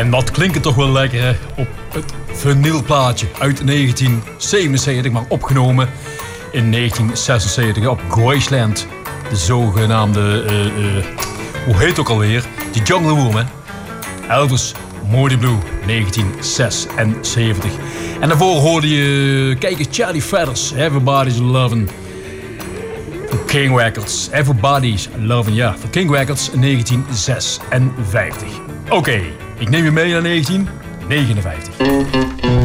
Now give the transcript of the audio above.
En wat klinkt het toch wel lekker, hè? Op het vinylplaatje uit 1977, maar opgenomen in 1976 op Graceland. De zogenaamde, hoe heet het ook alweer? Die Jungle Woman. Elvis Moody Blue, 1976. En daarvoor hoorde je, kijk eens, Charlie Feathers, Everybody's Lovin'. Van King Records, Everybody's Lovin', ja, van King Records, 1956. Oké, ik neem je mee naar 1959.